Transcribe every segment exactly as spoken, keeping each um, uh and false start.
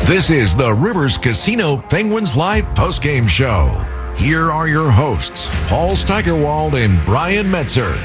This is the Rivers Casino Penguins Live postgame show. Here are your hosts, Paul Steigerwald and Brian Metzer.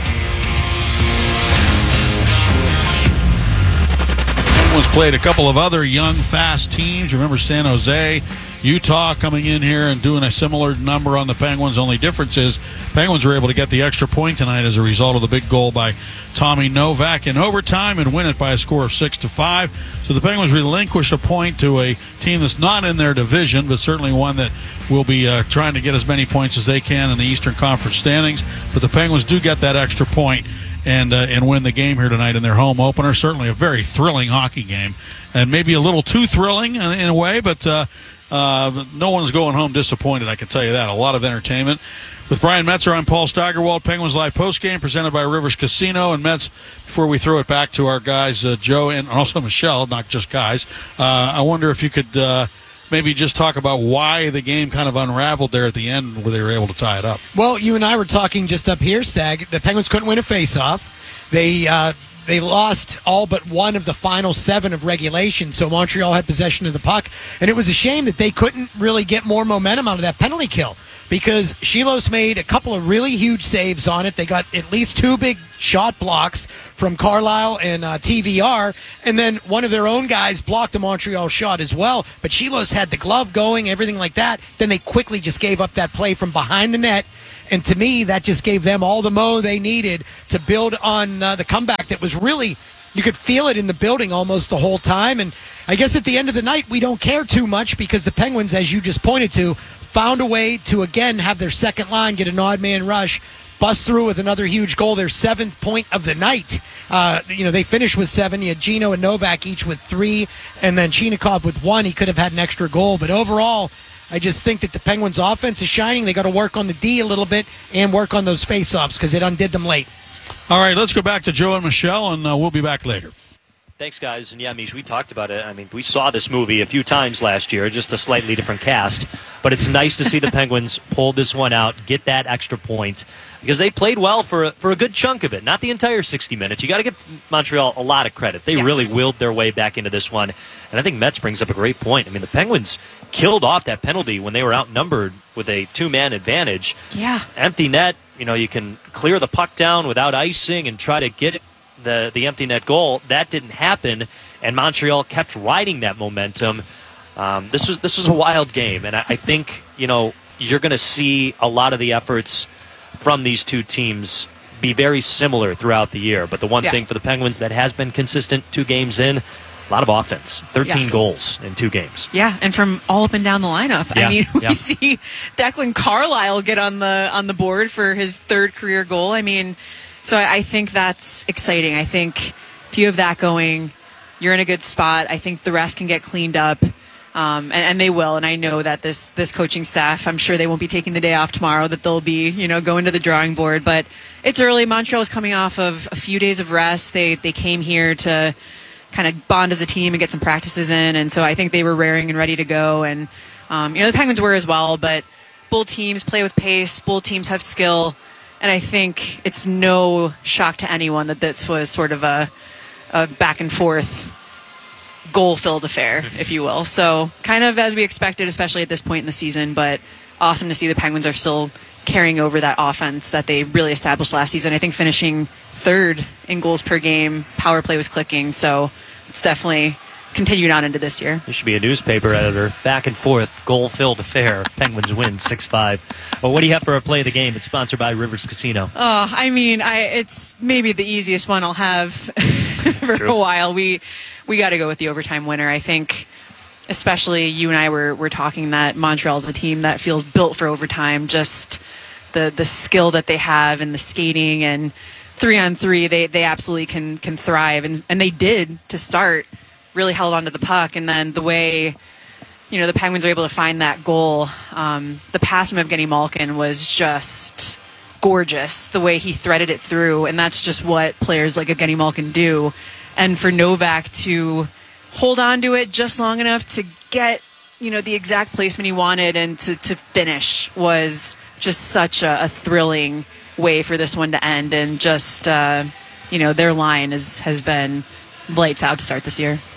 Penguins played a couple of other young, fast teams. Remember San Jose, Utah coming in here and doing a similar number on the Penguins. Only difference is Penguins were able to get the extra point tonight as a result of the big goal by Tommy Novak in overtime and win it by a score of six to five. So the Penguins relinquish a point to a team that's not in their division, but certainly one that will be uh, trying to get as many points as they can in the Eastern Conference standings. But the Penguins do get that extra point and uh, and win the game here tonight in their home opener. Certainly a very thrilling hockey game, and maybe a little too thrilling in, in a way, but uh, uh, no one's going home disappointed, I can tell you that. A lot of entertainment. With Brian Metzer, I'm Paul Steigerwald. Penguins Live postgame presented by Rivers Casino. And Metz, before we throw it back to our guys, uh, Joe and also Michelle, not just guys, uh, I wonder if you could uh, maybe just talk about why the game kind of unraveled there at the end where they were able to tie it up. Well, you and I were talking just up here, Stag. The Penguins couldn't win a faceoff. They uh, they lost all but one of the final seven of regulation, so Montreal had possession of the puck. And it was a shame that they couldn't really get more momentum out of that penalty kill, because Shilos made a couple of really huge saves on it. They got at least two big shot blocks from Carlisle and uh, T V R, and then one of their own guys blocked a Montreal shot as well. But Shilos had the glove going, everything like that. Then they quickly just gave up that play from behind the net. And to me, that just gave them all the mo they needed to build on uh, the comeback that was really, you could feel it in the building almost the whole time. And I guess at the end of the night, we don't care too much because the Penguins, as you just pointed to, found a way to, again, have their second line get an odd man rush, bust through with another huge goal, their seventh point of the night. Uh, you know, they finished with seven. You had Gino and Novak each with three, and then Chinakhov with one. He could have had an extra goal. But overall, I just think that the Penguins' offense is shining. They got to work on the D a little bit and work on those face-offs because it undid them late. All right, let's go back to Joe and Michelle, and uh, we'll be back later. Thanks, guys. And yeah, Mish, we talked about it. I mean, we saw this movie a few times last year, just a slightly different cast. But it's nice to see the Penguins pull this one out, get that extra point, because they played well for a, for a good chunk of it. Not the entire sixty minutes. You got to give Montreal a lot of credit. They yes. really willed their way back into this one. And I think Metz brings up a great point. I mean, the Penguins killed off that penalty when they were outnumbered with a two-man advantage. Yeah. Empty net, you know, you can clear the puck down without icing and try to get it. The the empty net goal, that didn't happen, and Montreal kept riding that momentum. Um, this was this was a wild game, and I, I think you know you're going to see a lot of the efforts from these two teams be very similar throughout the year. But the one yeah. thing for the Penguins that has been consistent, two games in, a lot of offense, thirteen yes. goals in two games. Yeah, and from all up and down the lineup. Yeah. I mean, we yeah. see Declan Carlisle get on the on the board for his third career goal. I mean. So I think that's exciting. I think if you have that going, you're in a good spot. I think the rest can get cleaned up, um, and, and they will. And I know that this this coaching staff, I'm sure they won't be taking the day off tomorrow, that they'll be, you know, going to the drawing board. But it's early. Montreal is coming off of a few days of rest. They they came here to kind of bond as a team and get some practices in. And so I think they were raring and ready to go. And, um, you know, the Penguins were as well. But both teams play with pace. Both teams have skill. And I think it's no shock to anyone that this was sort of a, a back and forth goal-filled affair, if you will. So kind of as we expected, especially at this point in the season, but awesome to see the Penguins are still carrying over that offense that they really established last season. I think finishing third in goals per game, power play was clicking, so it's definitely continued on into this year. There should be a newspaper editor. Back and forth, goal-filled affair. Penguins win six five. Well, what do you have for our play of the game? It's sponsored by Rivers Casino. Oh, I mean, I it's maybe the easiest one I'll have for True. a while. We we got to go with the overtime winner. I think, especially you and I were, were talking that Montreal's a team that feels built for overtime. Just the the skill that they have and the skating and three on three, they they absolutely can can thrive, and and they did to start. Really held onto the puck, and then the way, you know, the Penguins are able to find that goal. Um, the pass from Evgeny Malkin was just gorgeous, the way he threaded it through, and that's just what players like Evgeny Malkin do. And for Novak to hold on to it just long enough to get, you know, the exact placement he wanted and to, to finish was just such a, a thrilling way for this one to end. And just, uh, you know, their line is, has been lights out to start this year.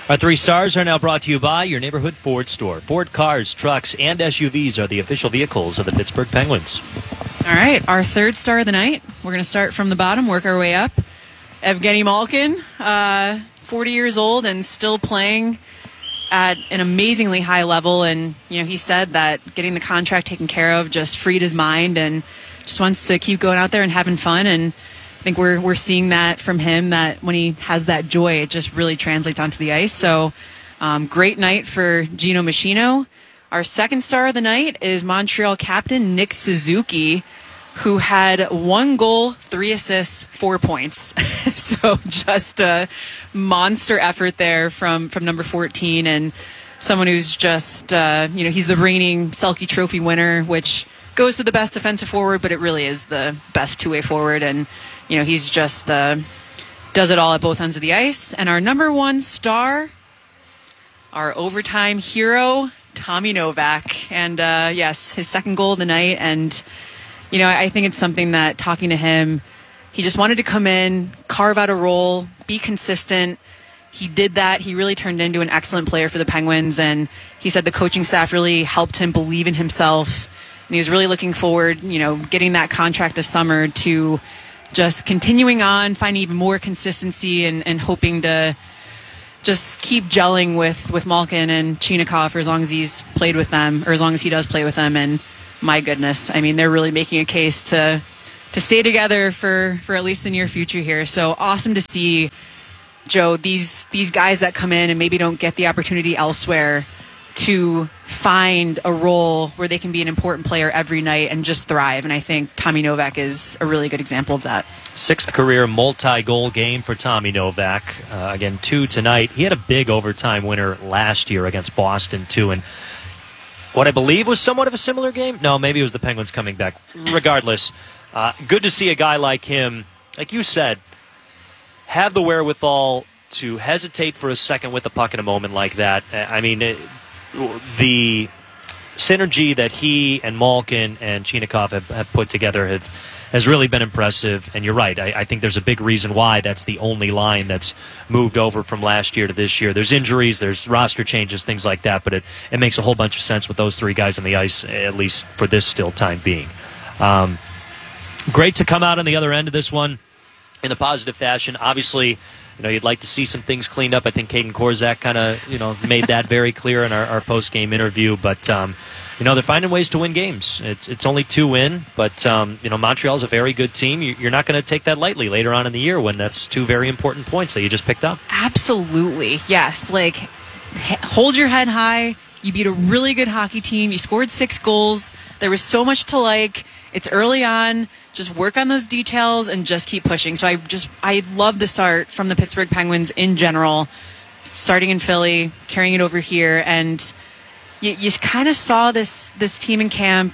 Our three stars are now brought to you by your neighborhood Ford store. Ford cars, trucks, and S U Vs are the official vehicles of the Pittsburgh Penguins. All right, our third star of the night. We're going to start from the bottom, work our way up. Evgeny Malkin, uh, forty years old and still playing at an amazingly high level. And, you know, he said that getting the contract taken care of just freed his mind and just wants to keep going out there and having fun. And I think we're we're seeing that from him, that when he has that joy, it just really translates onto the ice. So um, great night for Gino Machino. Our second star of the night is Montreal captain Nick Suzuki, who had one goal, three assists, four points. So just a monster effort there from, from number fourteen, and someone who's just, uh, you know, he's the reigning Selke Trophy winner, which goes to the best defensive forward, but it really is the best two-way forward. And, you know, he's just uh, does it all at both ends of the ice. And our number one star, our overtime hero, Tommy Novak. And, uh, yes, his second goal of the night. And, you know, I think it's something that, talking to him, he just wanted to come in, carve out a role, be consistent. He did that. He really turned into an excellent player for the Penguins. And he said the coaching staff really helped him believe in himself. And he was really looking forward, you know, getting that contract this summer to just continuing on, finding even more consistency and, and hoping to just keep gelling with, with Malkin and Chinakhov for as long as he's played with them, or as long as he does play with them. And my goodness, I mean, they're really making a case to to stay together for, for at least the near future here. So awesome to see, Joe, these these guys that come in and maybe don't get the opportunity elsewhere to find a role where they can be an important player every night and just thrive. And I think Tommy Novak is a really good example of that. Sixth career multi-goal game for Tommy Novak. Uh, again, two tonight. He had a big overtime winner last year against Boston, too. And what I believe was somewhat of a similar game. No, maybe it was the Penguins coming back. Regardless, uh, good to see a guy like him, like you said, have the wherewithal to hesitate for a second with the puck in a moment like that. I mean, it, the synergy that he and Malkin and Chinakhov have, have put together have, has really been impressive. And you're right. I, I think there's a big reason why that's the only line that's moved over from last year to this year. There's injuries, there's roster changes, things like that, but it, it makes a whole bunch of sense with those three guys on the ice, at least for this still time being. Um, great to come out on the other end of this one in the positive fashion. Obviously, you know, you'd like to see some things cleaned up. I think Caden Korzak kind of, you know, made that very clear in our, our post-game interview. But, um, you know, they're finding ways to win games. It's it's only two in, but, um, you know, Montreal's a very good team. You're not going to take that lightly later on in the year when that's two very important points that you just picked up. Absolutely, yes. Like, hold your head high. You beat a really good hockey team. You scored six goals. There was so much to like. It's early on. Just work on those details and just keep pushing. So I just I love the start from the Pittsburgh Penguins in general, starting in Philly, carrying it over here, and you, you kind of saw this this team in camp.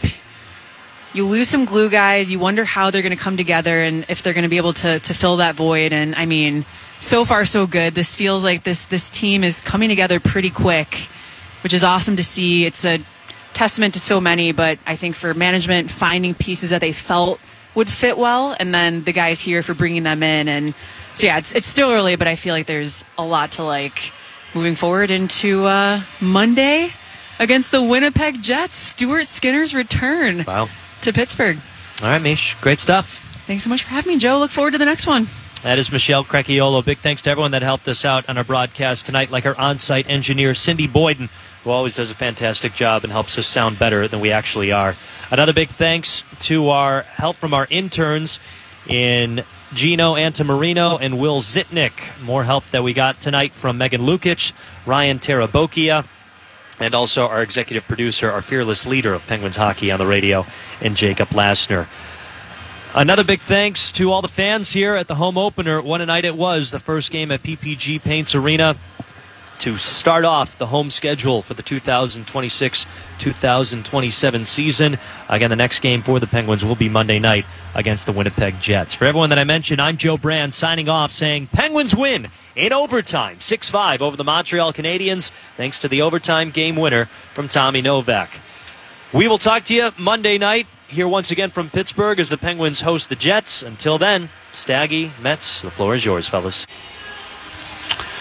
You lose some glue guys. You wonder how they're going to come together and if they're going to be able to to fill that void. And I mean, so far so good. This feels like this this team is coming together pretty quick, which is awesome to see. It's a testament to so many, but I think for management, finding pieces that they felt would fit well, and then the guys here for bringing them in. And so yeah, it's it's still early, but I feel like there's a lot to like moving forward into uh, Monday against the Winnipeg Jets. Stuart Skinner's return wow. to Pittsburgh. All right, Mish, great stuff. Thanks so much for having me, Joe. Look forward to the next one. That is Michelle Crecchiolo. Big thanks to everyone that helped us out on our broadcast tonight, like our on-site engineer, Cindy Boyden, who always does a fantastic job and helps us sound better than we actually are. Another big thanks to our help from our interns in Gino Antamarino and Will Zitnick. More help that we got tonight from Megan Lukic, Ryan Tarabokia, and also our executive producer, our fearless leader of Penguins hockey on the radio, and Jacob Lassner. Another big thanks to all the fans here at the home opener. What a night it was, the first game at P P G Paints Arena to start off the home schedule for the two thousand twenty-six two thousand twenty-seven season. Again, the next game for the Penguins will be Monday night against the Winnipeg Jets. For everyone that I mentioned, I'm Joe Brand signing off saying Penguins win in overtime, six five over the Montreal Canadiens, thanks to the overtime game winner from Tommy Novak. We will talk to you Monday night here once again from Pittsburgh as the Penguins host the Jets. Until then, Staggy, Mets, the floor is yours, fellas.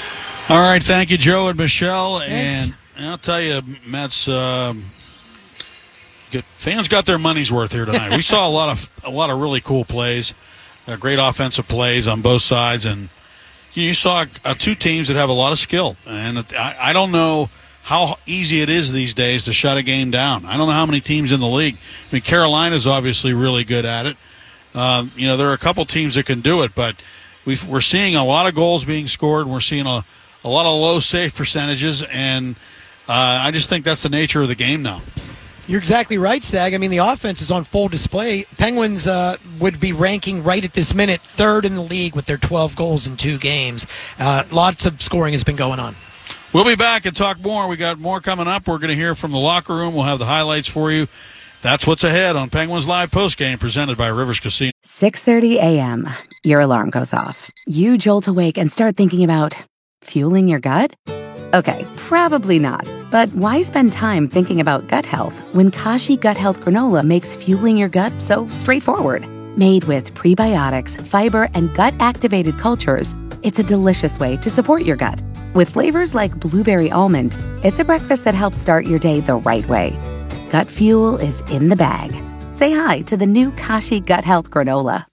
All right, thank you, Joe and Michelle. Thanks. And I'll tell you, Mets um, good, fans got their money's worth here tonight. We saw a lot of a lot of really cool plays, uh, great offensive plays on both sides, and you saw uh, two teams that have a lot of skill. And I, I don't know how easy it is these days to shut a game down. I don't know how many teams in the league. I mean, Carolina's obviously really good at it. Uh, you know, there are a couple teams that can do it, but we've, we're seeing a lot of goals being scored, and we're seeing a, a lot of low save percentages, and uh, I just think that's the nature of the game now. You're exactly right, Stag. I mean, the offense is on full display. Penguins uh, would be ranking right at this minute third in the league with their twelve goals in two games. Uh, lots of scoring has been going on. We'll be back and talk more. We got more coming up. We're going to hear from the locker room. We'll have the highlights for you. That's what's ahead on Penguins Live Postgame, presented by Rivers Casino. six thirty a.m. Your alarm goes off. You jolt awake and start thinking about fueling your gut? Okay, probably not. But why spend time thinking about gut health when Kashi Gut Health Granola makes fueling your gut so straightforward? Made with prebiotics, fiber, and gut-activated cultures, it's a delicious way to support your gut. With flavors like blueberry almond, it's a breakfast that helps start your day the right way. Gut fuel is in the bag. Say hi to the new Kashi Gut Health Granola.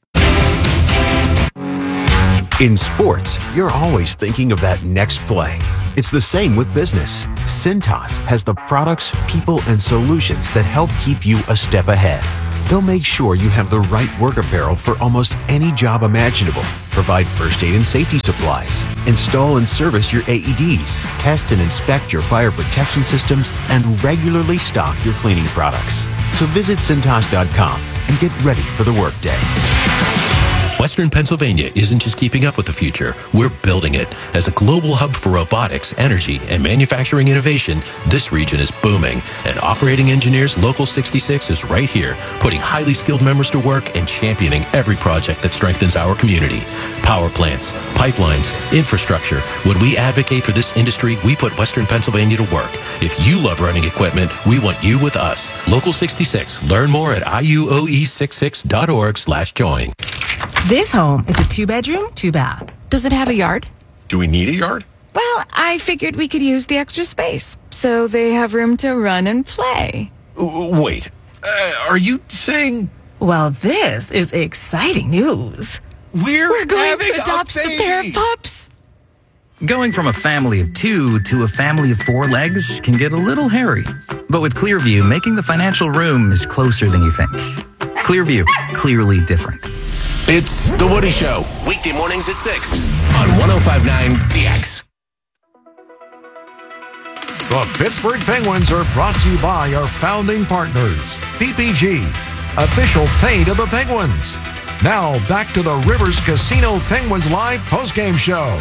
In sports, you're always thinking of that next play. It's the same with business. Cintas has the products, people, and solutions that help keep you a step ahead. They'll make sure you have the right work apparel for almost any job imaginable, provide first aid and safety supplies, install and service your A E Ds, test and inspect your fire protection systems, and regularly stock your cleaning products. So visit Cintas dot com and get ready for the workday. Western Pennsylvania isn't just keeping up with the future, we're building it. As a global hub for robotics, energy, and manufacturing innovation, this region is booming. And Operating Engineers Local sixty-six is right here, putting highly skilled members to work and championing every project that strengthens our community. Power plants, pipelines, infrastructure. When we advocate for this industry, we put Western Pennsylvania to work. If you love running equipment, we want you with us. Local sixty-six. Learn more at I U O E sixty-six dot org slash join. This home is a two-bedroom, two-bath. Does it have a yard? Do we need a yard? Well, I figured we could use the extra space, so they have room to run and play. Wait, uh, are you saying... Well, this is exciting news. We're, We're going having to adopt a a pair of pups. Going from a family of two to a family of four legs can get a little hairy. But with Clearview, making the financial room is closer than you think. Clearview, clearly different. It's The Woody Show, weekday mornings at six on one oh five point nine The X. The Pittsburgh Penguins are brought to you by our founding partners, P P G, official paint of the Penguins. Now back to the Rivers Casino Penguins Live postgame show.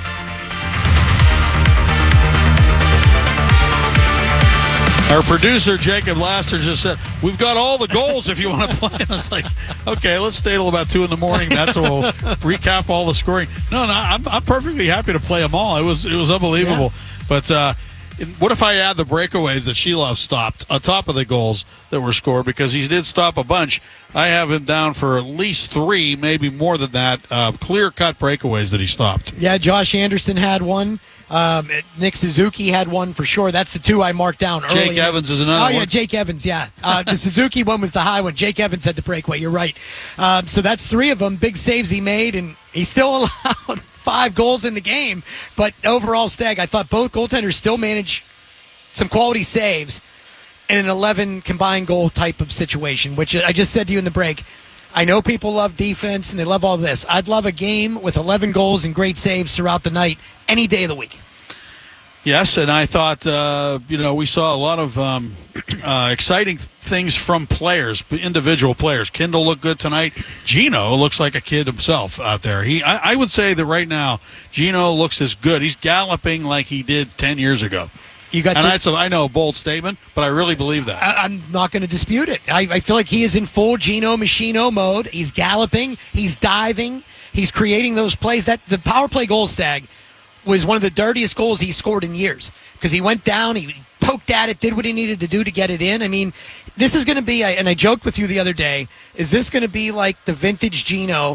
Our producer, Jacob Laster, just said, we've got all the goals if you want to play. I was like, okay, let's stay till about two in the morning. That's when we'll recap all the scoring. No, no, I'm, I'm perfectly happy to play them all. It was it was unbelievable. Yeah. But uh, what if I add the breakaways that Sheloff stopped on top of the goals that were scored? Because he did stop a bunch. I have him down for at least three, maybe more than that, uh, clear-cut breakaways that he stopped. Yeah, Josh Anderson had one. Um, Nick Suzuki had one for sure. That's the two I marked down early. Jake Evans is another oh, one. Oh, yeah, Jake Evans, yeah. Uh, the Suzuki one was the high one. Jake Evans had the breakaway. You're right. Um, so that's three of them. Big saves he made, and he still allowed five goals in the game. But overall, Stag, I thought both goaltenders still managed some quality saves in an eleven combined goal type of situation, which I just said to you in the break. I know people love defense and they love all this. I'd love a game with eleven goals and great saves throughout the night, any day of the week. Yes, and I thought, uh, you know, we saw a lot of um, uh, exciting things from players, individual players. Kindle looked good tonight. Gino looks like a kid himself out there. He, I, I would say that right now, Gino looks as good. He's galloping like he did ten years ago. You got and the, that's a, I know a bold statement, but I really believe that. I, I'm not going to dispute it. I, I feel like he is in full Gino Machino mode. He's galloping. He's diving. He's creating those plays. That the power play goal, Stag, was one of the dirtiest goals he scored in years because he went down, he poked at it, did what he needed to do to get it in. I mean, this is going to be, and I joked with you the other day, is this going to be like the vintage Gino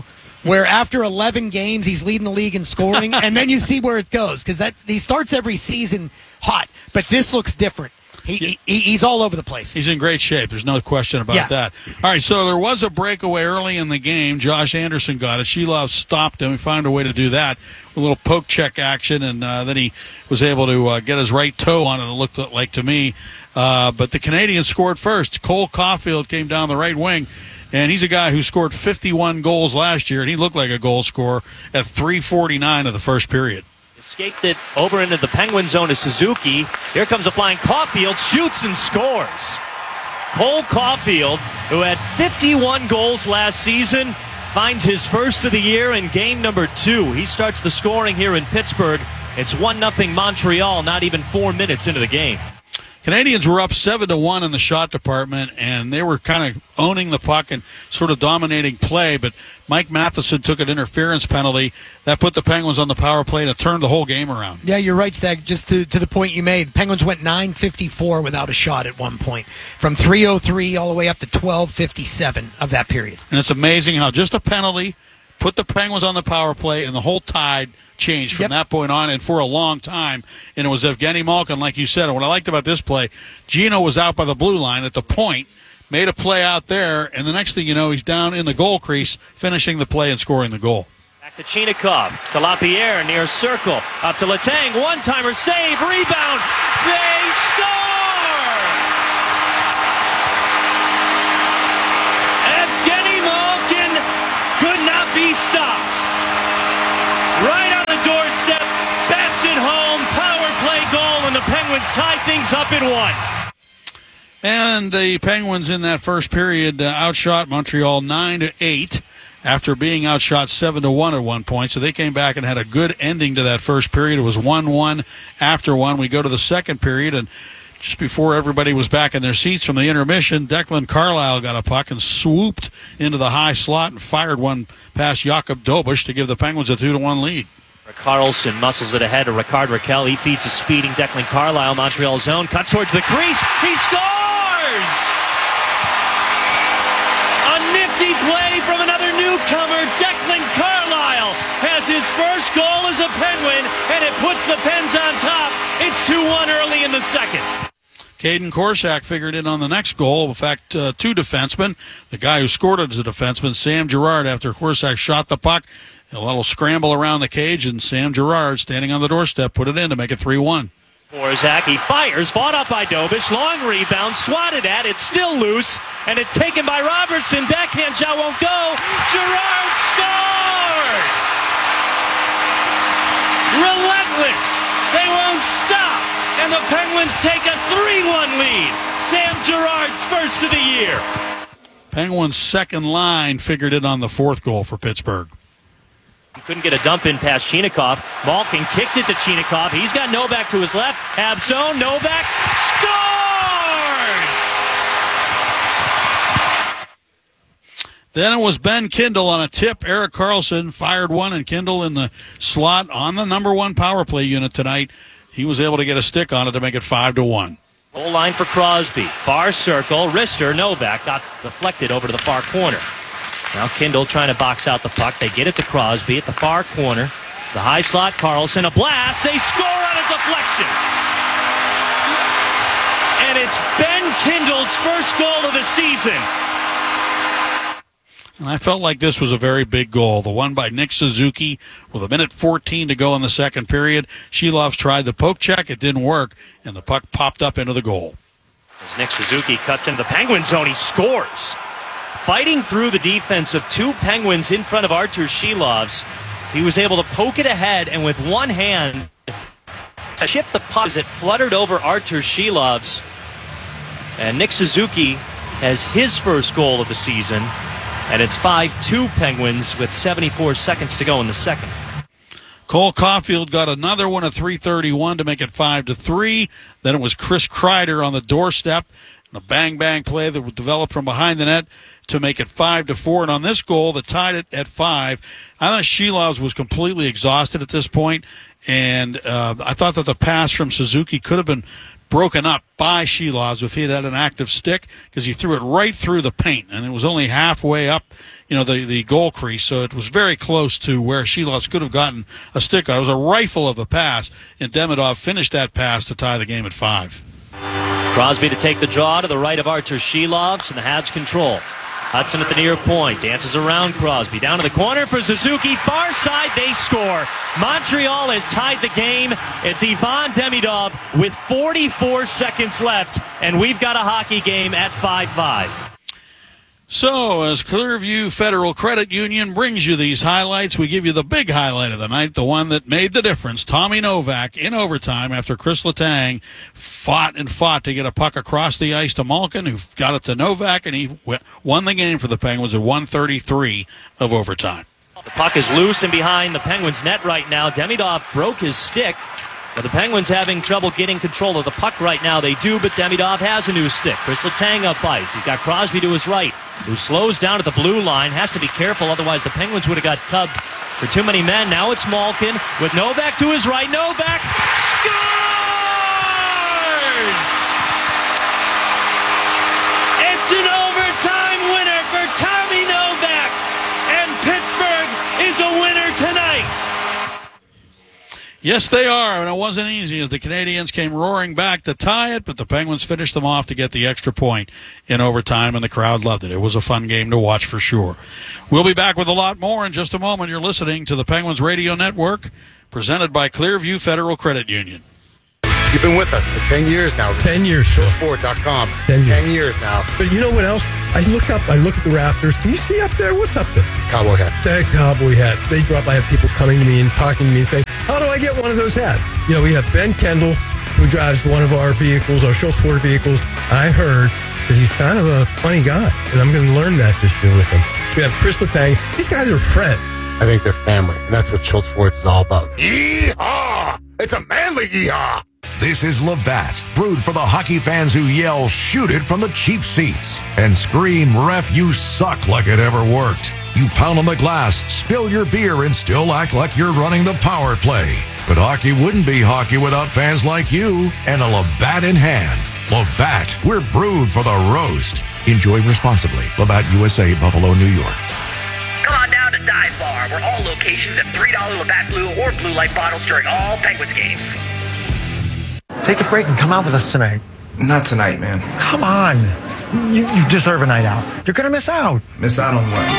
where after eleven games he's leading the league in scoring, and then you see where it goes because that he starts every season hot, but this looks different. He, he he's all over the place. He's in great shape. There's no question about Yeah. that. All right, so there was a breakaway early in the game. Josh Anderson got it. Shelov stopped him. He found a way to do that. A little poke check action, and uh, then he was able to uh, get his right toe on it, it looked like to me. Uh, but the Canadians scored first. Cole Caulfield came down the right wing, and he's a guy who scored fifty-one goals last year, and he looked like a goal scorer at three forty-nine of the first period. Escaped it over into the Penguin zone to Suzuki. Here comes a flying Caulfield, shoots and scores. Cole Caulfield, who had fifty-one goals last season, finds his first of the year in game number two. He starts the scoring here in Pittsburgh. It's one nothing Montreal, not even four minutes into the game. Canadians were up seven to one in the shot department, and they were kind of owning the puck and sort of dominating play. But Mike Matheson took an interference penalty that put the Penguins on the power play to turn the whole game around. Yeah, you're right, Stag. Just to, to the point you made, the Penguins went nine fifty-four without a shot at one point, from three oh three all the way up to twelve fifty-seven of that period. And it's amazing how just a penalty put the Penguins on the power play, and the whole tide changed from Yep. that point on and for a long time. And it was Evgeny Malkin, like you said. And what I liked about this play, Gino was out by the blue line at the point, made a play out there, and the next thing you know, he's down in the goal crease, finishing the play and scoring the goal. Back to Chinikov, to LaPierre, near circle, up to Letang, one-timer save, rebound, they score! Evgeny Malkin could not be stopped. Right on the doorstep, bats it home, power play goal, and the Penguins tie things up at one. And the Penguins in that first period uh, outshot Montreal nine to eight after being outshot seven to one at one point. So they came back and had a good ending to that first period. It was one one after one. We go to the second period, and just before everybody was back in their seats from the intermission, Declan Carlisle got a puck and swooped into the high slot and fired one past Jakob Dobush to give the Penguins a two to one lead. Carlson muscles it ahead to Ricard Raquel. He feeds a speeding Declan Carlisle. Montreal zone, cuts towards the crease. He scores! A nifty play from another newcomer. Declan Carlisle has his first goal as a Penguin, and it puts the Pens on top. It's two one early in the second. Caden Korsak figured in on the next goal. In fact, uh, two defensemen. The guy who scored it as a defenseman, Sam Girard, after Korsak shot the puck. A little scramble around the cage, and Sam Girard, standing on the doorstep, put it in to make it three one. Forzak, he fires, fought up by Dobish, long rebound, swatted at, it's still loose, and it's taken by Robertson. Backhand shot won't go. Girard scores! Relentless. They won't stop, and the Penguins take a three one lead. Sam Girard's first of the year. Penguins' second line figured in on the fourth goal for Pittsburgh. He couldn't get a dump in past Chinikov. Malkin kicks it to Chinikov. He's got Novak to his left. Ab zone. Novak scores! Then it was Ben Kindle on a tip. Erik Karlsson fired one, and Kindle in the slot on the number one power play unit tonight. He was able to get a stick on it to make it five to one. Goal line for Crosby. Far circle. Wrister. Novak got deflected over to the far corner. Now Kindle trying to box out the puck. They get it to Crosby at the far corner. The high slot, Carlson, a blast. They score on a deflection. And it's Ben Kindle's first goal of the season. And I felt like this was a very big goal. The one by Nick Suzuki with a minute fourteen to go in the second period. Shelovs tried the poke check. It didn't work, and the puck popped up into the goal. As Nick Suzuki cuts into the Penguin zone, he scores. Fighting through the defense of two Penguins in front of Artur Shelovs, he was able to poke it ahead and with one hand chip the puck as it fluttered over Artur Shelovs. And Nick Suzuki has his first goal of the season, and it's five two Penguins with seventy-four seconds to go in the second. Cole Caulfield got another one at three thirty-one to make it five to three. Then it was Chris Kreider on the doorstep, and a bang-bang play that would develop from behind the net to make it five to four. And on this goal that tied it at five, I thought Shelovs was completely exhausted at this point, and uh, I thought that the pass from Suzuki could have been broken up by Shelovs if he had had an active stick, because he threw it right through the paint, and it was only halfway up, you know, the, the goal crease, so it was very close to where Shelovs could have gotten a stick. It was a rifle of a pass, and Demidov finished that pass to tie the game at five. Crosby to take the draw to the right of Artur Shelovs, and the Habs control. Hudson at the near point, dances around Crosby, down to the corner for Suzuki, far side, they score. Montreal has tied the game. It's Ivan Demidov with forty-four seconds left, and we've got a hockey game at five five. So, as Clearview Federal Credit Union brings you these highlights, we give you the big highlight of the night, the one that made the difference. Tommy Novak in overtime after Chris Letang fought and fought to get a puck across the ice to Malkin, who got it to Novak, and he won the game for the Penguins at one thirty-three of overtime. The puck is loose and behind the Penguins' net right now. Demidov broke his stick. But the Penguins having trouble getting control of the puck right now. They do, but Demidov has a new stick. Chris Letang up ice. He's got Crosby to his right, who slows down at the blue line. Has to be careful, otherwise the Penguins would have got tubbed for too many men. Now it's Malkin with Novak to his right. Novak scores! It's an overtime winner for Tommy Novak, and Pittsburgh is a winner tonight. Yes, they are, and it wasn't easy as the Canadians came roaring back to tie it, but the Penguins finished them off to get the extra point in overtime, and the crowd loved it. It was a fun game to watch for sure. We'll be back with a lot more in just a moment. You're listening to the Penguins Radio Network, presented by Clearview Federal Credit Union. You've been with us for ten years now. ten years. Short Sport dot com. ten, ten years now. But you know what else? I look up, I look at the rafters. Can you see up there? What's up there? Cowboy hat. That cowboy hat. They drop. I have people coming to me and talking to me and saying, how do I get one of those hats? You know, we have Ben Kendall, who drives one of our vehicles, our Schultz Ford vehicles. I heard that he's kind of a funny guy, and I'm going to learn that this year with him. We have Chris Letang. These guys are friends. I think they're family, and that's what Schultz Ford is all about. Yeehaw! It's a manly yeehaw! This is Labatt, brewed for the hockey fans who yell, shoot it from the cheap seats, and scream, ref, you suck, like it ever worked. You pound on the glass, spill your beer, and still act like you're running the power play. But hockey wouldn't be hockey without fans like you and a Labatt in hand. Labatt, we're brewed for the roast. Enjoy responsibly. Labatt U S A, Buffalo, New York. Come on down to Dive Bar, where all locations have three dollar Labatt Blue or Blue Light bottles during all Penguins games. Take a break and come out with us tonight. Not tonight, man. Come on. You, you deserve a night out. You're going to miss out. Miss out on what?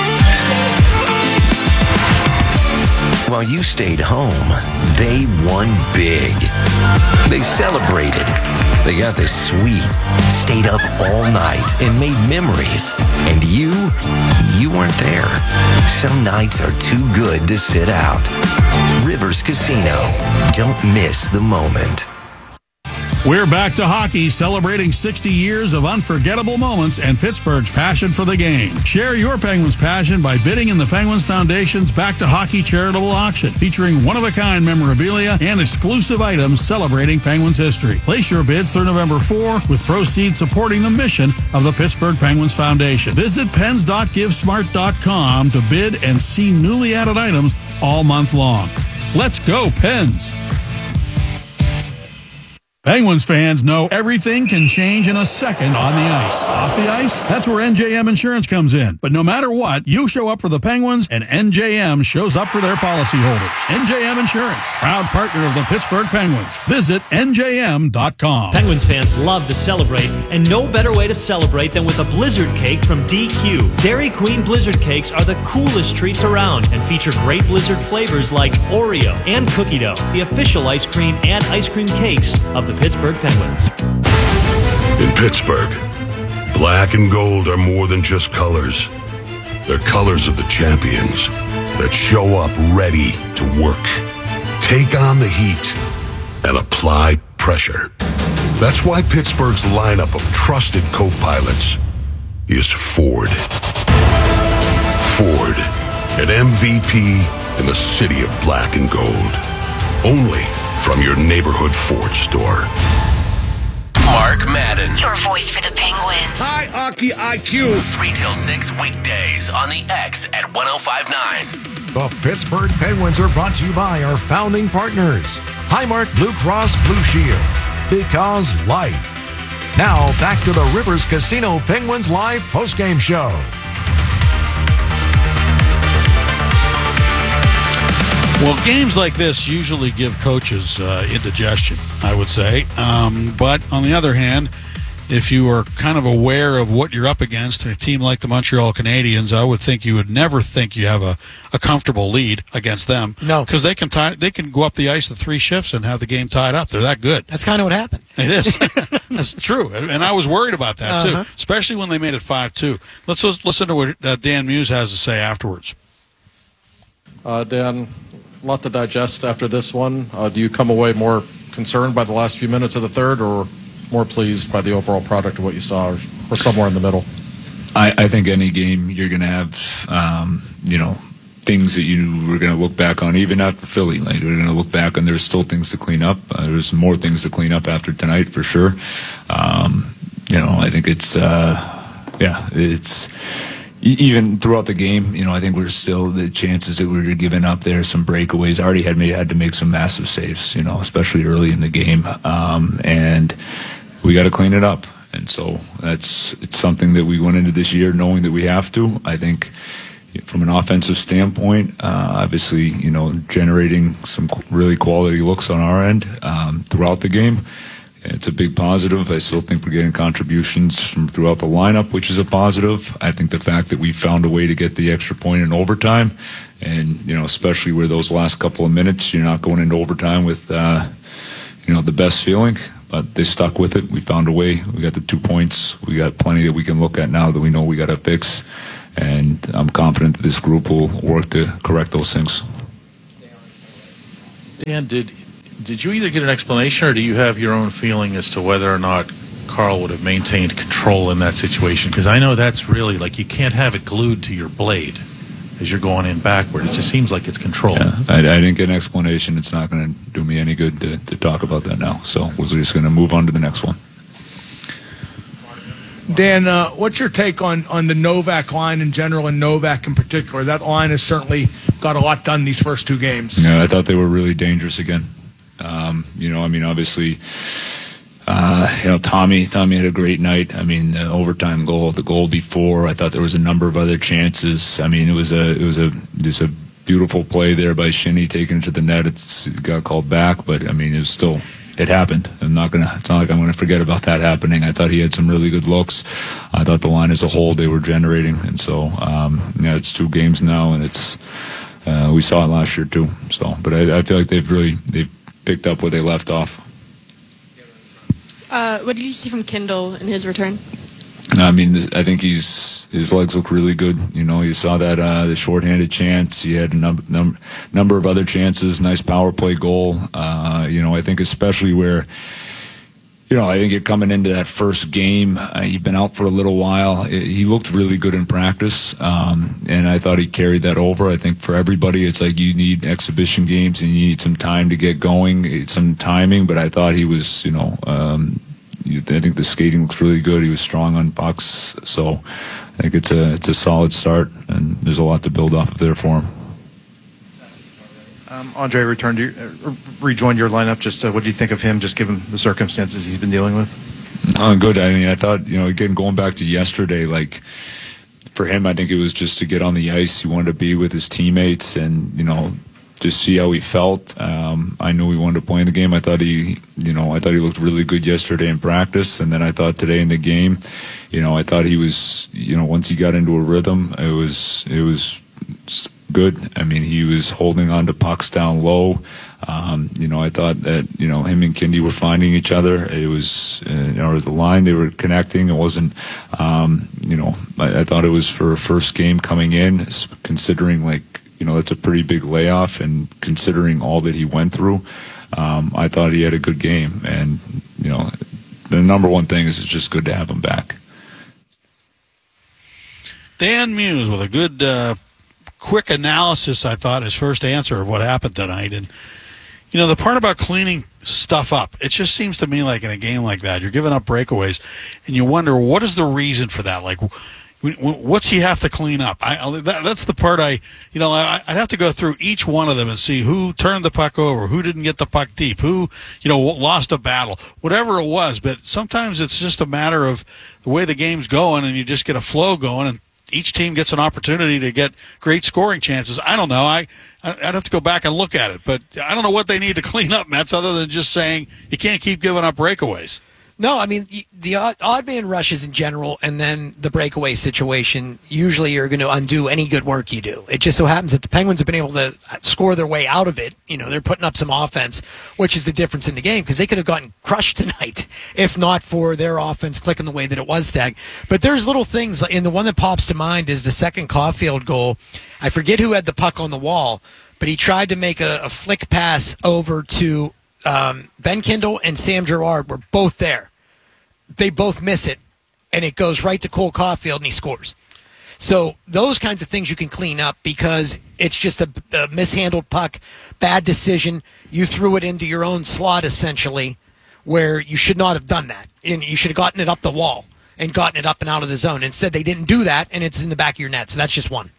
While you stayed home, they won big. They celebrated. They got the suite, stayed up all night, and made memories. And you, you weren't there. Some nights are too good to sit out. Rivers Casino. Don't miss the moment. We're back to hockey, celebrating sixty years of unforgettable moments and Pittsburgh's passion for the game. Share your Penguins passion by bidding in the Penguins Foundation's Back to Hockey charitable auction, featuring one-of-a-kind memorabilia and exclusive items celebrating Penguins history. Place your bids through November fourth, with proceeds supporting the mission of the Pittsburgh Penguins Foundation. Visit pens dot give smart dot com to bid and see newly added items all month long. Let's go, Pens! Penguins fans know everything can change in a second on the ice. Off the ice, that's where N J M Insurance comes in. But no matter what, you show up for the Penguins, and N J M shows up for their policyholders. N J M Insurance, proud partner of the Pittsburgh Penguins. Visit N J M dot com. Penguins fans love to celebrate, and no better way to celebrate than with a Blizzard cake from D Q. Dairy Queen Blizzard cakes are the coolest treats around and feature great Blizzard flavors like Oreo and cookie dough, the official ice cream and ice cream cakes of the Pittsburgh Penguins. In Pittsburgh, black and gold are more than just colors. They're colors of the champions that show up ready to work, take on the heat, and apply pressure. That's why Pittsburgh's lineup of trusted co-pilots is Ford. Ford, an M V P in the city of black and gold. Only from your neighborhood Ford store. Mark Madden. Your voice for the Penguins. Hi, Hockey I Q. three till six weekdays on the X at one oh five nine. The Pittsburgh Penguins are brought to you by our founding partners, Highmark Blue Cross Blue Shield, because life. Now back to the Rivers Casino Penguins Live postgame show. Well, games like this usually give coaches uh, indigestion, I would say. Um, but on the other hand, if you are kind of aware of what you're up against, a team like the Montreal Canadiens, I would think you would never think you have a, a comfortable lead against them. No. Because they can tie, they can go up the ice in three shifts and have the game tied up. They're that good. That's kind of what happened. It is. That's true. And I was worried about that, Uh-huh. too, especially when they made it five two. Let's just listen to what uh, Dan Muse has to say afterwards. Uh, Dan, a lot to digest after this one. Uh, do you come away more concerned by the last few minutes of the third, or more pleased by the overall product of what you saw, or, or somewhere in the middle? I, I think any game you're going to have, um, you know, things that you were going to look back on, even after Philly. Like, we're going to look back, and there's still things to clean up. Uh, there's more things to clean up after tonight, for sure. Um, you know, I think it's, uh, yeah, it's... Even throughout the game, you know, I think we're still the chances that we were giving up there, some breakaways. I already had made, had to make some massive saves, you know, especially early in the game, um, and we got to clean it up. And so that's it's something that we went into this year knowing that we have to. I think from an offensive standpoint, uh, obviously, you know, generating some really quality looks on our end um, throughout the game. It's a big positive. I still think we're getting contributions from throughout the lineup, which is a positive. I think the fact that we found a way to get the extra point in overtime, and, you know, especially where those last couple of minutes, you're not going into overtime with, uh, you know, the best feeling, but they stuck with it. We found a way. We got the two points. We got plenty that we can look at now that we know we got to fix, and I'm confident that this group will work to correct those things. Dan, did did you either get an explanation or do you have your own feeling as to whether or not Carl would have maintained control in that situation? Because I know that's really, like, you can't have it glued to your blade as you're going in backward. It just seems like it's controlled. Yeah, I, I didn't get an explanation. It's not going to do me any good to, to talk about that now. So we're just going to move on to the next one. Dan, uh, what's your take on, on the Novak line in general and Novak in particular? That line has certainly got a lot done these first two games. Yeah, I thought they were really dangerous again. Um, you know, I mean, obviously, uh, you know, Tommy, Tommy had a great night. I mean, the overtime goal, the goal before, I thought there was a number of other chances. I mean, it was a, it was a, just a beautiful play there by Shinnie taking it to the net. It's, it got called back, but I mean, it was still, it happened. I'm not gonna, it's not like I'm gonna forget about that happening. I thought he had some really good looks. I thought the line as a whole, they were generating. And so, um, yeah, it's two games now, and it's, uh, we saw it last year too. So, but I, I feel like they've really, they've picked up where they left off. Uh, what did you see from Kindle in his return? I mean, I think he's his legs look really good. You know, you saw that uh, the shorthanded chance. He had a number num- number of other chances. Nice power play goal. Uh, you know, I think especially where, you know, I think you're coming into that first game. Uh, he'd been out for a little while. It, he looked really good in practice, um, and I thought he carried that over. I think for everybody, it's like you need exhibition games and you need some time to get going, some timing. But I thought he was, you know, um, I think the skating looks really good. He was strong on pucks, so I think it's a it's a solid start, and there's a lot to build off of there for him. Um, Andre returned to, uh, rejoined your lineup. Just uh, what do you think of him, just given the circumstances he's been dealing with? Uh, good. I mean, I thought, you know, again, going back to yesterday, like, for him, I think it was just to get on the ice. He wanted to be with his teammates and, you know, just see how he felt. Um, I knew he wanted to play in the game. I thought he, you know, I thought he looked really good yesterday in practice, and then I thought today in the game, you know, I thought he was, you know, once he got into a rhythm, it was, it was good. I mean, he was holding on to pucks down low. Um, you know, I thought that, you know, him and Kindy were finding each other. It was, uh, you know, it was the line, they were connecting. It wasn't, um, you know, I, I thought it was for a first game coming in, considering, like, you know, that's a pretty big layoff, and considering all that he went through, um, I thought he had a good game. And, you know, the number one thing is it's just good to have him back. Dan Muse with a good, uh, quick analysis, I thought, his first answer of what happened tonight. And, you know, the part about cleaning stuff up, it just seems to me like in a game like that, you're giving up breakaways, and you wonder, what is the reason for that? Like, what's he have to clean up? I, that, that's the part I, you know, I, I'd have to go through each one of them and see who turned the puck over, who didn't get the puck deep, who, you know, lost a battle, whatever it was. But sometimes it's just a matter of the way the game's going, and you just get a flow going, and each team gets an opportunity to get great scoring chances. I don't know. I, I'd have to go back and look at it, but I don't know what they need to clean up, Mets, other than just saying you can't keep giving up breakaways. No, I mean, the odd, odd man rushes in general, and then the breakaway situation, usually you're going to undo any good work you do. It just so happens that the Penguins have been able to score their way out of it. You know, they're putting up some offense, which is the difference in the game, because they could have gotten crushed tonight if not for their offense clicking the way that it was, Stag. But there's little things, and the one that pops to mind is the second Caulfield goal. I forget who had the puck on the wall, but he tried to make a, a flick pass over to um, Ben Kindle and Sam Girard were both there. They both miss it, and it goes right to Cole Caulfield, and he scores. So those kinds of things you can clean up because it's just a, a mishandled puck, bad decision. You threw it into your own slot, essentially, where you should not have done that. And you should have gotten it up the wall and gotten it up and out of the zone. Instead, they didn't do that, and it's in the back of your net. So that's just one.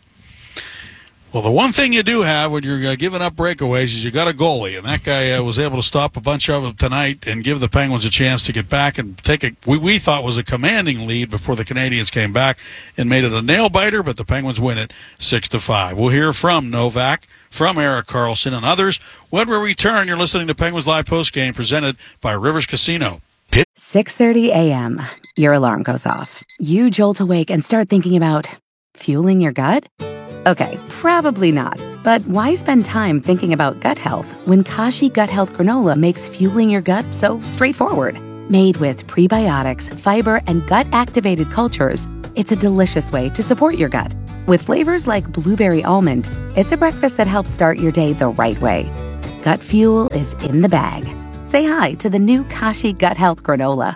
Well, the one thing you do have when you're uh, giving up breakaways is you got a goalie, and that guy uh, was able to stop a bunch of them tonight and give the Penguins a chance to get back and take a we, we thought was a commanding lead before the Canadians came back and made it a nail biter, but the Penguins win it six to five. We'll hear from Novak, from Erik Karlsson, and others when we return. You're listening to Penguins Live Postgame presented by Rivers Casino. six thirty a.m. Your alarm goes off. You jolt awake and start thinking about fueling your gut. Okay, probably not. But why spend time thinking about gut health when Kashi Gut Health Granola makes fueling your gut so straightforward? Made with prebiotics, fiber, and gut-activated cultures, it's a delicious way to support your gut. With flavors like blueberry almond, it's a breakfast that helps start your day the right way. Gut fuel is in the bag. Say hi to the new Kashi Gut Health Granola.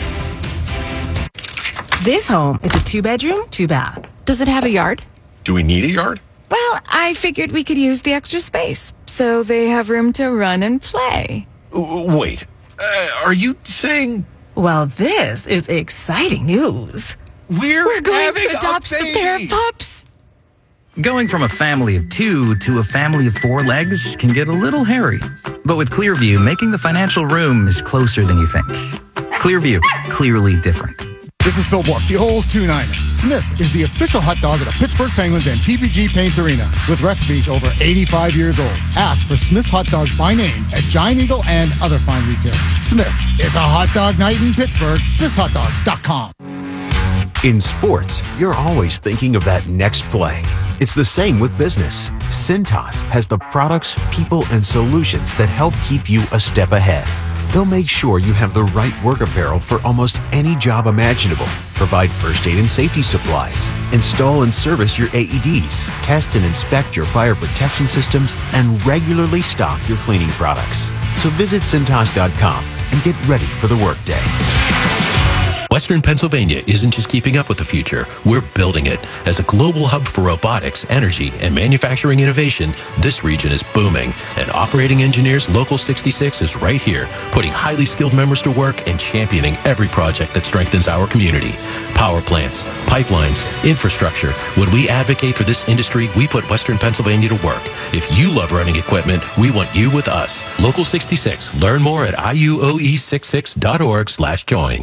This home is a two-bedroom, two-bath. Does it have a yard? Do we need a yard? Well, I figured we could use the extra space, so they have room to run and play. Wait, uh, are you saying... Well, this is exciting news. We're, We're going having to adopt a, a pair of pups. Going from a family of two to a family of four legs can get a little hairy. But with Clearview, making the financial room is closer than you think. Clearview, clearly different. This is Phil Bork, the old two niner. Smith's is the official hot dog of the Pittsburgh Penguins and P P G Paints Arena, with recipes over eighty-five years old. Ask for Smith's hot dogs by name at Giant Eagle and other fine retailers. Smith's, it's a hot dog night in Pittsburgh. smiths hot dogs dot com. In sports, you're always thinking of that next play. It's the same with business. Cintas has the products, people, and solutions that help keep you a step ahead. They'll make sure you have the right work apparel for almost any job imaginable, provide first aid and safety supplies, install and service your A E Ds, test and inspect your fire protection systems, and regularly stock your cleaning products. So visit Cintas dot com and get ready for the workday. Western Pennsylvania isn't just keeping up with the future, we're building it. As a global hub for robotics, energy, and manufacturing innovation, this region is booming. And Operating Engineers Local sixty-six is right here, putting highly skilled members to work and championing every project that strengthens our community. Power plants, pipelines, infrastructure. When we advocate for this industry, we put Western Pennsylvania to work. If you love running equipment, we want you with us. Local sixty-six. Learn more at I U O E sixty-six dot org slash join.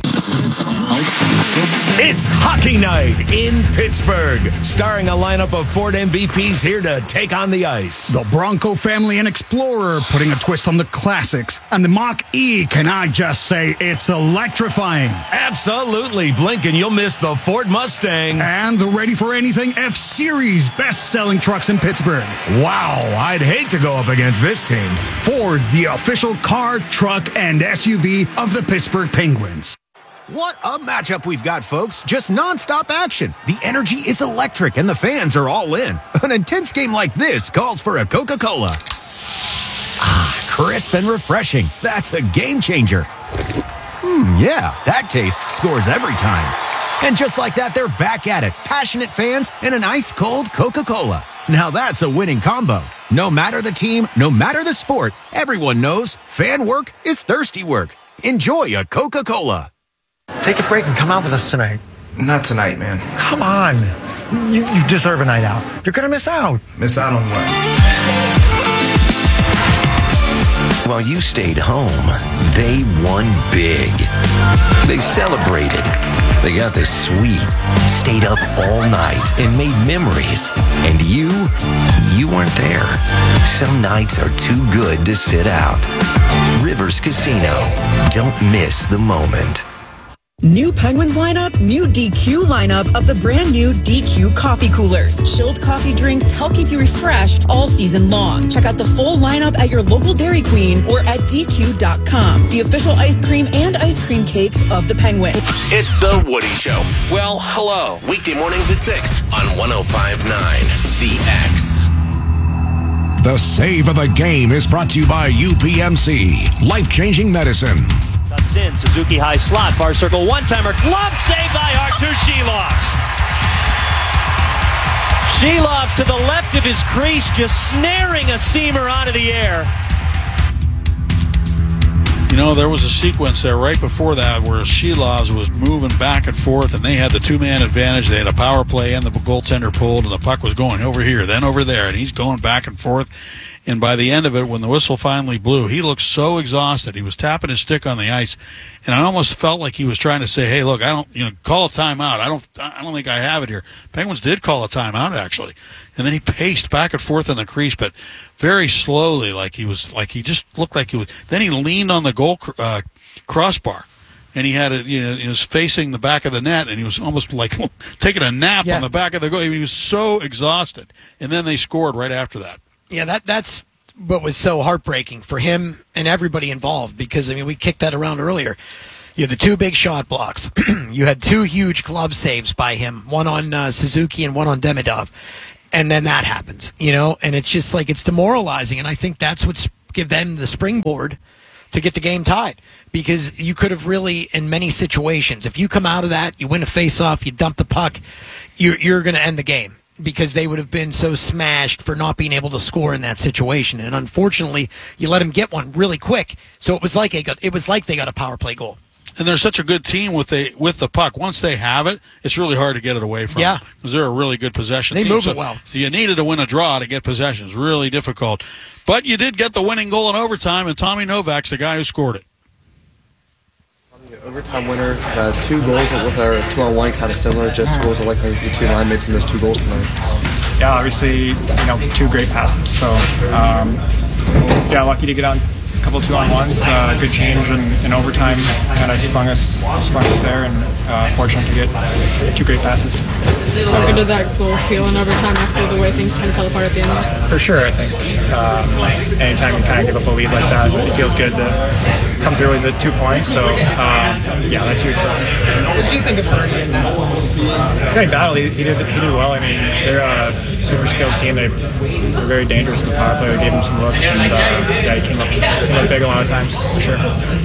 It's hockey night in Pittsburgh, starring a lineup of Ford M V Ps here to take on the ice. The Bronco family and Explorer putting a twist on the classics. And the Mach-E, can I just say, it's electrifying. Absolutely. Blink and you'll miss the Ford Mustang. And the Ready for Anything F-Series, best-selling trucks in Pittsburgh. Wow, I'd hate to go up against this team. Ford, the official car, truck, and S U V of the Pittsburgh Penguins. What a matchup we've got, folks. Just nonstop action. The energy is electric and the fans are all in. An intense game like this calls for a Coca-Cola. Ah, crisp and refreshing. That's a game changer. Hmm, yeah, that taste scores every time. And just like that, they're back at it. Passionate fans and an ice-cold Coca-Cola. Now that's a winning combo. No matter the team, no matter the sport, everyone knows fan work is thirsty work. Enjoy a Coca-Cola. Take a break and come out with us tonight. Not tonight, man. Come on. You, you deserve a night out. You're going to miss out. Miss out on what? While you stayed home, they won big. They celebrated. They got the suite, stayed up all night, and made memories. And you, you weren't there. Some nights are too good to sit out. Rivers Casino. Don't miss the moment. New Penguins lineup, new D Q lineup of the brand new D Q coffee coolers. Chilled coffee drinks to help keep you refreshed all season long. Check out the full lineup at your local Dairy Queen or at D Q dot com. The official ice cream and ice cream cakes of the Penguins. It's the Woody Show. Well, hello. Weekday mornings at six on one oh five point nine The X. The save of the game is brought to you by U P M C, life-changing medicine. Cuts in, Suzuki high slot, far circle, one-timer, glove save by Artur Shilovs. Shilovs to the left of his crease, just snaring a seamer out of the air. You know, there was a sequence there right before that where Shilovs was moving back and forth, and they had the two-man advantage. They had a power play, and the goaltender pulled, and the puck was going over here, then over there, and he's going back and forth. And by the end of it, when the whistle finally blew, he looked so exhausted. He was tapping his stick on the ice, and I almost felt like he was trying to say, "Hey, look, I don't, you know, call a timeout. I don't, I don't think I have it here." Penguins did call a timeout actually, and then he paced back and forth in the crease, but very slowly, like he was, like he just looked like he was. Then he leaned on the goal uh, crossbar. And he had it, you know, he was facing the back of the net, and he was almost like taking a nap yeah. on the back of the goal. He was so exhausted, and then they scored right after that. Yeah, that that's what was so heartbreaking for him and everybody involved, because, I mean, we kicked that around earlier. You had the two big shot blocks. You had two huge glove saves by him, one on uh, Suzuki and one on Demidov. And then that happens, you know, and it's just like it's demoralizing. And I think that's what's give them the springboard to get the game tied, because you could have really, in many situations, if you come out of that, you win a face-off, you dump the puck, you're, you're going to end the game, because they would have been so smashed for not being able to score in that situation. And unfortunately, you let them get one really quick, so it was like they got, it was like they got a power play goal. And they're such a good team with the with the puck. Once they have it, it's really hard to get it away from yeah. them, because they're a really good possession they team. They move so, it well. So you needed to win a draw to get possession. It's really difficult. But you did get the winning goal in overtime, and Tommy Novak's the guy who scored it. Overtime winner, uh, two goals with our two-on-one, kind of similar. Just what was it like playing with your two line mates in those two goals tonight? Yeah, obviously, you know, two great passes. So, um, yeah, lucky to get on a couple of two-on-ones. Uh, good change in, in overtime. Kind of sprung us, sprung us there, and uh, fortunate to get two great passes. How good did that goal feel in overtime after the way things kind of fell apart at the end? For sure, I think. Um, anytime you kind of give up a lead like that, it feels good to come through with the two points. So, um, yeah, that's huge for us. What did you think of Bernie in that one? I think battle. He, he did he did well. I mean, they're a super skilled team. They, they're very dangerous in the power play. We gave him some looks, and uh, yeah, he came up, came up big a lot of times, for sure.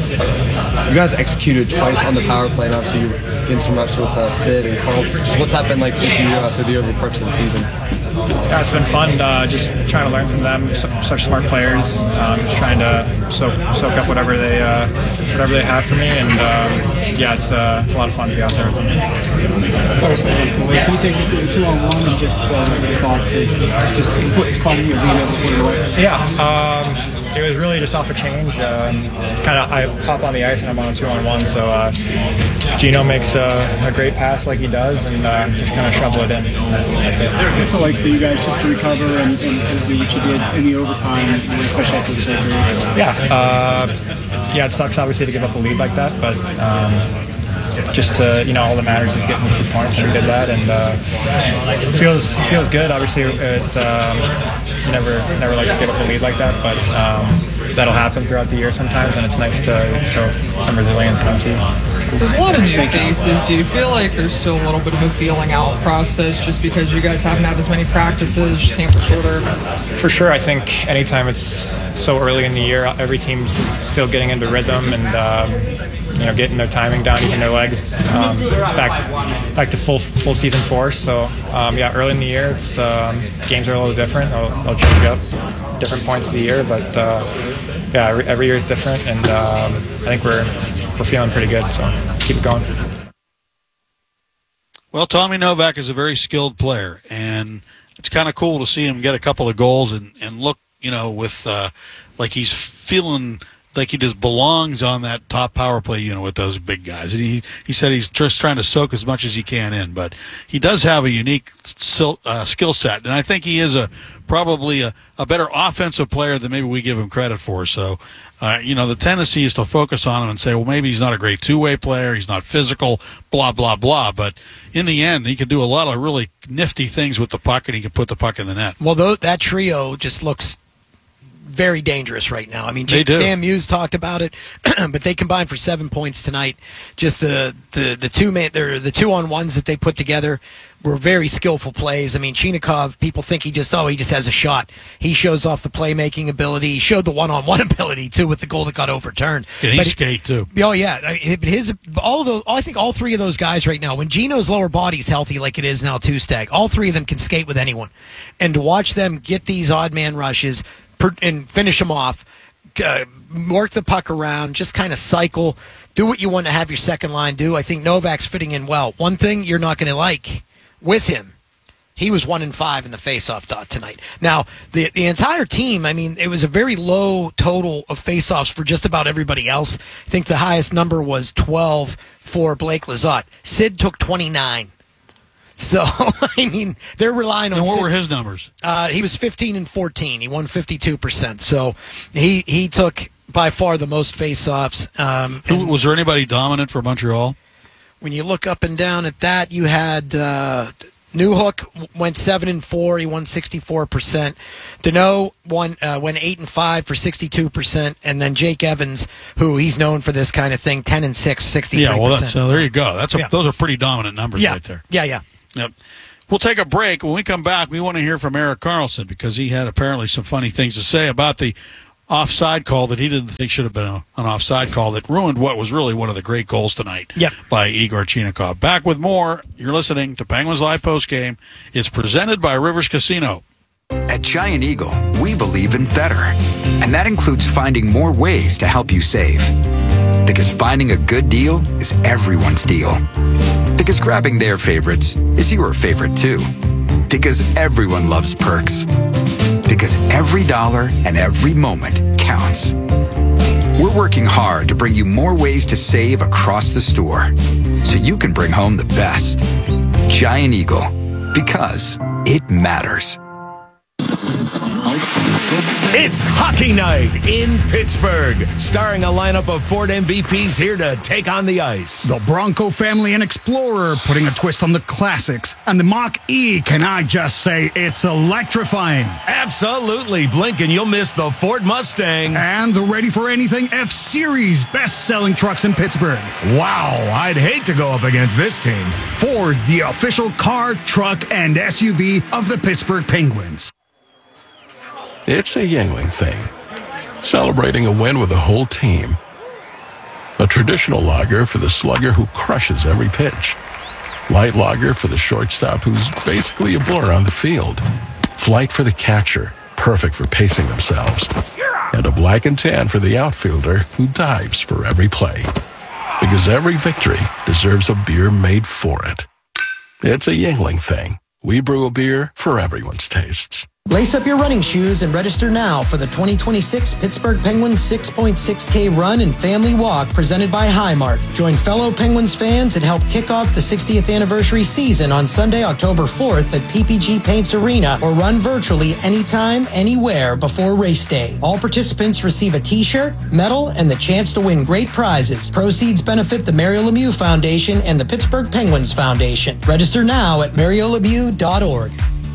You guys executed twice on the power play, and obviously you're getting some reps with uh, Sid and Carl. Just what's that been like with you uh, through the early parts of the season? Yeah, it's been fun. Uh, just trying to learn from them. So, such smart players. Um, just trying to soak soak up whatever they uh, whatever they have for me, and um, yeah, it's, uh, it's a lot of fun to be out there with them. Sorry, can you take me to the two on one and just uh, your thoughts and just put calling your video before you Yeah. Um, It was really just off a change. Um, kind of, I hop on the ice and I'm on a two-on-one. So uh, Gino makes a, a great pass like he does, and uh, just kind of shovel it in. That's, that's it. What's it like for you guys just to recover and, and, and do what you did in the overtime, especially after the surgery? Yeah, uh, yeah. It sucks obviously to give up a lead like that, but. Um, Just to, you know, all that matters is getting the two points, and we did that, and uh, it feels it feels good. Obviously, it um, never never like to give up a lead like that, but um, that'll happen throughout the year sometimes, and it's nice to show some resilience in our team. There's a lot of new faces. Do you feel like there's still a little bit of a feeling out process just because you guys haven't had as many practices, camp was shorter? For sure, I think anytime it's so early in the year, every team's still getting into rhythm and. Um, You know, getting their timing down, even their legs um, back back to full full season force. So um, yeah, early in the year, it's um, games are a little different. They'll, they'll change up different points of the year, but uh, yeah, every, every year is different, and um, I think we're we're feeling pretty good. So keep it going. Well, Tommy Novak is a very skilled player, and it's kind of cool to see him get a couple of goals and, and look, you know, with uh, like he's feeling like he just belongs on that top power play unit with those big guys. And he, he said he's just trying to soak as much as he can in, but he does have a unique skill, uh, skill set, and I think he is a probably a, a better offensive player than maybe we give him credit for. So, uh, you know, the tendency is to focus on him and say, well, maybe he's not a great two-way player, he's not physical, blah, blah, blah. But in the end, he can do a lot of really nifty things with the puck, and he can put the puck in the net. Well, th- that trio just looks very dangerous right now. I mean, They do. Dan Muse talked about it, but they combined for seven points tonight. Just the the the two man, the two on ones that they put together were very skillful plays. I mean, Chinikov, people think he just oh he just has a shot. He shows off the playmaking ability. He showed the one on one ability too with the goal that got overturned. And he But skate too. Oh yeah, I mean, his all of those. I think all three of those guys right now, when Gino's lower body's healthy like it is now, too, Stag, all three of them can skate with anyone, and to watch them get these odd man rushes per, and finish them off, uh, work the puck around, just kind of cycle, do what you want to have your second line do. I think Novak's fitting in well. One thing you're not going to like with him, he was one in five in the faceoff dot tonight. Now, the the entire team, I mean, it was a very low total of faceoffs for just about everybody else. I think the highest number was twelve for Blake Lizotte. Sid took twenty-nine. So, I mean, they're relying on And what Sid. were his numbers? Uh, he was fifteen and fourteen. He won fifty-two percent. So he he took by far the most faceoffs. Um, Who, was there anybody dominant for Montreal? when you look up and down at that, you had uh, Newhook went seven and four. He won sixty-four percent. Deneau won uh, went eight and five for sixty-two percent, and then Jake Evans, who he's known for this kind of thing, ten and six, sixty-three percent. Yeah, well, that's, so there you go. That's a, Yeah. Those are pretty dominant numbers yeah. right there. Yeah, yeah. Yep. We'll take a break. When we come back, we want to hear from Erik Karlsson because he had apparently some funny things to say about the offside call that he didn't think should have been a, an offside call that ruined what was really one of the great goals tonight yep. by Igor Chinikov. Back with more. You're listening to Penguins Live Postgame. It's presented by Rivers Casino. At Giant Eagle, we believe in better. And that includes finding more ways to help you save. Because finding a good deal is everyone's deal. Because grabbing their favorites is your favorite too. Because everyone loves perks. Because every dollar and every moment counts. We're working hard to bring you more ways to save across the store so you can bring home the best. Giant Eagle. Because it matters. It's hockey night in Pittsburgh, starring a lineup of Ford M V Ps here to take on the ice. The Bronco family and Explorer putting a twist on the classics. And the Mach-E, can I just say, it's electrifying. Absolutely. Blink and you'll miss the Ford Mustang. And the Ready for Anything F-Series, best-selling trucks in Pittsburgh. Wow, I'd hate to go up against this team. Ford, the official car, truck, and S U V of the Pittsburgh Penguins. It's a Yuengling thing. Celebrating a win with the whole team. A traditional lager for the slugger who crushes every pitch. Light lager for the shortstop who's basically a blur on the field. Flight for the catcher, perfect for pacing themselves. And a black and tan for the outfielder who dives for every play. Because every victory deserves a beer made for it. It's a Yuengling thing. We brew a beer for everyone's tastes. Lace up your running shoes and register now for the twenty twenty-six Pittsburgh Penguins six point six K Run and Family Walk presented by Highmark. Join fellow Penguins fans and help kick off the sixtieth anniversary season on Sunday, October fourth at P P G Paints Arena, or run virtually anytime, anywhere before race day. All participants receive a t-shirt, medal, and the chance to win great prizes. Proceeds benefit the Mario Lemieux Foundation and the Pittsburgh Penguins Foundation. Register now at mario lemieux dot org.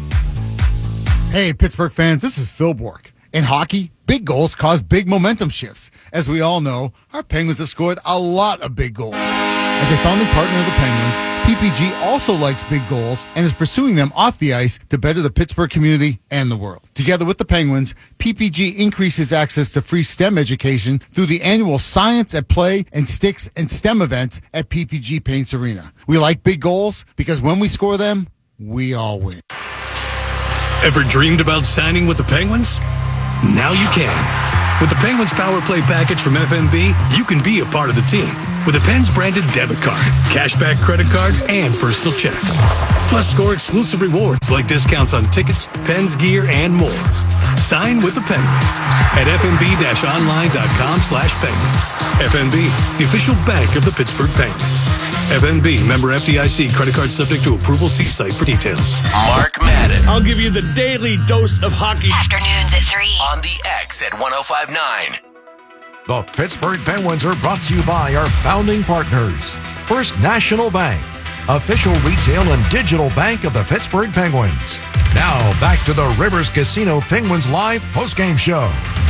Hey, Pittsburgh fans, this is Phil Bork. In hockey, big goals cause big momentum shifts. As we all know, our Penguins have scored a lot of big goals. As a founding partner of the Penguins, P P G also likes big goals and is pursuing them off the ice to better the Pittsburgh community and the world. Together with the Penguins, P P G increases access to free STEM education through the annual Science at Play and Sticks and STEM events at P P G Paints Arena. We like big goals because when we score them, we all win. Ever dreamed about signing with the Penguins? Now you can. With the Penguins Power Play package from F N B, you can be a part of the team. with a Pens branded debit card, cashback credit card, and personal checks. Plus, score exclusive rewards like discounts on tickets, Pens gear, and more. Sign with the Penguins at f n b dash online dot com slash penguins. F N B, the official bank of the Pittsburgh Penguins. F N B, member F D I C, credit card subject to approval. See site for details. Mark Madden. I'll give you the daily dose of hockey. Afternoons at three. On the X at one oh five point nine. The Pittsburgh Penguins are brought to you by our founding partners. First National Bank, official retail and digital bank of the Pittsburgh Penguins. Now back to the Rivers Casino Penguins Live postgame show.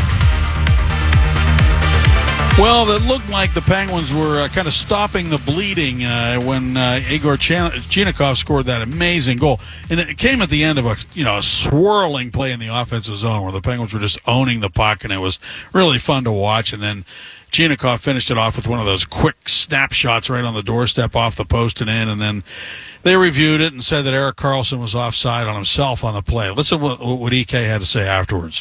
Well, it looked like the Penguins were uh, kind of stopping the bleeding uh, when uh, Igor Chan- Chinakhov scored that amazing goal. And it came at the end of a you know a swirling play in the offensive zone where the Penguins were just owning the puck, and it was really fun to watch. And then Chinakhov finished it off with one of those quick snapshots right on the doorstep off the post and in, and then they reviewed it and said that Erik Karlsson was offside on himself on the play. Listen to what, what E K had to say afterwards.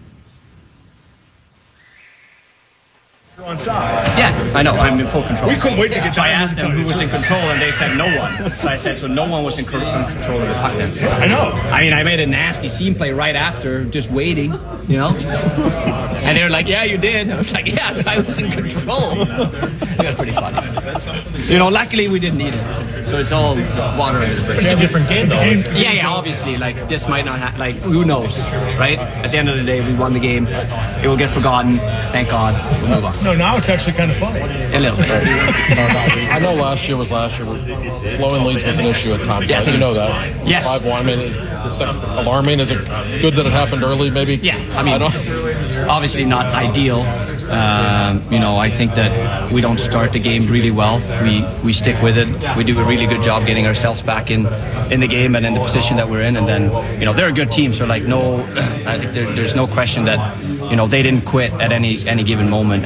Yeah, I know. I'm in full control. We couldn't wait to get So I down asked them who was in control, and they said no one. So I said, so no one was in, co- in control of the puck then. I know. I mean, I made a nasty scene play right after, just waiting, you know? And they were like, yeah, you did. I was like, yeah, so I was in control. It was pretty funny. You know, luckily we didn't need it. So it's all water under the bridge. It's a different game, though. Yeah, yeah, obviously. Like, this might not have, like, who knows, right? At the end of the day, we won the game. It will get forgotten. Thank God. We'll move on. No, now it's actually kind of funny. A little bit. I know last year was last year, but blowing leads was an issue at times. Yeah. Right? You know that. Yes. five one. I mean, is, is that alarming? Is it good that it happened early, maybe? Yeah, I mean, I obviously not ideal. Um, you know, I think that we don't start the game really well. We we stick with it. We do a really good job getting ourselves back in, in the game and in the position that we're in. And then, you know, they're a good team. So, like, no, there, there's no question that, you know, they didn't quit at any any given moment.